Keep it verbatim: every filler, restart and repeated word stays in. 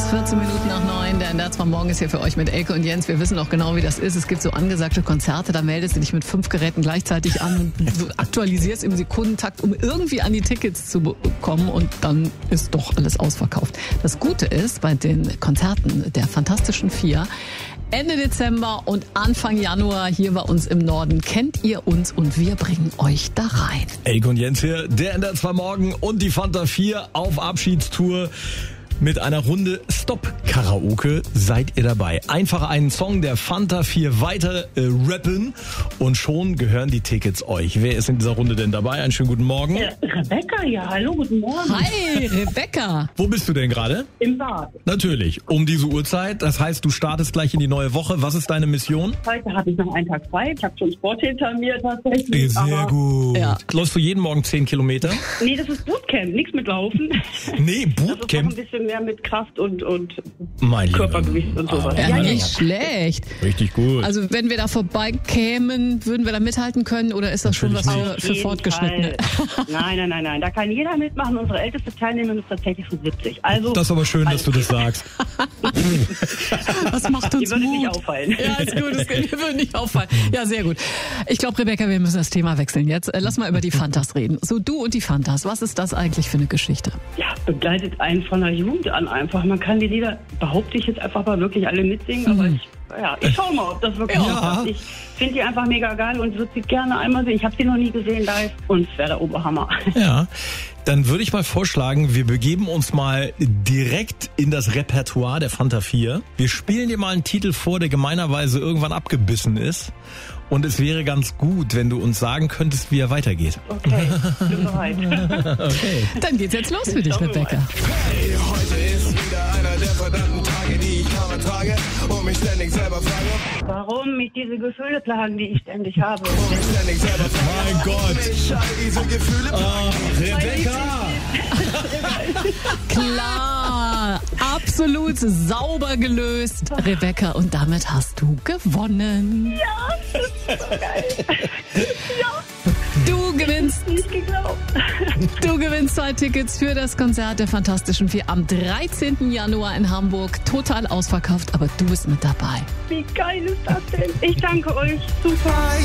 vierzehn Minuten nach neun. Der N D R zwei Morgen ist hier für euch mit Elke und Jens. Wir wissen auch genau, wie das ist. Es gibt so angesagte Konzerte, da meldest du dich mit fünf Geräten gleichzeitig an und du aktualisierst im Sekundentakt, um irgendwie an die Tickets zu bekommen, und dann ist doch alles ausverkauft. Das Gute ist, bei den Konzerten der Fantastischen Vier, Ende Dezember und Anfang Januar hier bei uns im Norden, kennt ihr uns und wir bringen euch da rein. Elke und Jens hier, der N D R zwei Morgen und die Fanta vier auf Abschiedstour. Mit einer Runde Stop-Karaoke seid ihr dabei. Einfach einen Song der Fanta vier weiter äh, rappen und schon gehören die Tickets euch. Wer ist in dieser Runde denn dabei? Einen schönen guten Morgen. Äh, Rebecca, ja, hallo, guten Morgen. Hi, Rebecca. Wo bist du denn gerade? Im Bad. Natürlich, um diese Uhrzeit. Das heißt, du startest gleich in die neue Woche. Was ist deine Mission? Heute habe ich noch einen Tag frei. Ich habe schon Sport hinter mir tatsächlich. Sehr aber gut. Ja. Läufst du jeden Morgen zehn Kilometer? Nee, das ist Bootcamp, nichts mit Laufen. Nee, Das ist noch ein Bootcamp. bisschen mehr mit Kraft und, und Mein Lieber. Körpergewicht und sowas. Aber Ja, Ja, ja, nicht ja. schlecht. Richtig gut. Also wenn wir da vorbeikämen, würden wir da mithalten können, oder ist das schon was Natürlich für, Auf für jeden Fortgeschrittene? Fall. Nein, nein, nein, nein. Da kann jeder mitmachen. Unsere älteste Teilnehmerin ist tatsächlich von siebzig. Also, Das ist aber schön, dass du das sagst. Was macht uns die würde Mut? nicht auffallen. Ja, ist gut, das würde nicht auffallen. Ja, sehr gut. Ich glaube, Rebecca, wir müssen das Thema wechseln jetzt. Äh, Lass mal über die Fantas reden. So, du und die Fantas, was ist das eigentlich für eine Geschichte? Ja, begleitet einen von der Jugend an einfach. Man kann die Lieder, behaupte ich jetzt einfach mal, wirklich alle mitsingen, aber ich, ja, ich schau mal, ob das wirklich Ja. aussieht. Ich finde die einfach mega geil und würde sie gerne einmal sehen. Ich habe sie noch nie gesehen live und es wäre der Oberhammer. Ja, dann würde ich mal vorschlagen, wir begeben uns mal direkt in das Repertoire der Fanta vier. Wir spielen dir mal einen Titel vor, der gemeinerweise irgendwann abgebissen ist. Und es wäre ganz gut, wenn du uns sagen könntest, wie er weitergeht. Okay, bin bereit. Okay. Dann geht's jetzt los für dich, Schauen wir Rebecca. Hey, heute ist wieder einer der verdammten Tage, die ich kaum ertrage und mich ständig selber frage. Warum mich diese Gefühle plagen, die ich ständig habe? Und mich ständig selber frage. Mein Gott. Mich all diese Gefühle Ach, Rebecca! Klar, absolut sauber gelöst, Rebecca. Und damit hast du gewonnen. Ja, das ist so geil. Ja, Du gewinnst, nicht geglaubt. du gewinnst zwei Tickets für das Konzert der Fantastischen Vier am dreizehnten Januar in Hamburg. Total ausverkauft, aber du bist mit dabei. Wie geil ist das denn? Ich danke euch. Super.